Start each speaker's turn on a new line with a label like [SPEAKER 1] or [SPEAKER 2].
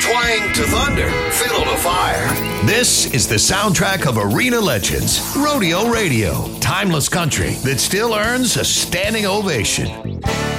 [SPEAKER 1] Twang to thunder, fiddle to fire. This is the soundtrack of arena legends, Rodeo Radio. Timeless country that still earns a standing ovation.